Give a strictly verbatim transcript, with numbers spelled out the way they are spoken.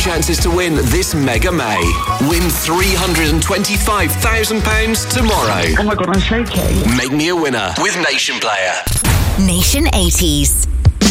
chances to win this Mega May. Win three hundred twenty-five thousand pounds tomorrow. Oh my God, I'm shaking. Make me a winner with Nation Player. Nation eighties.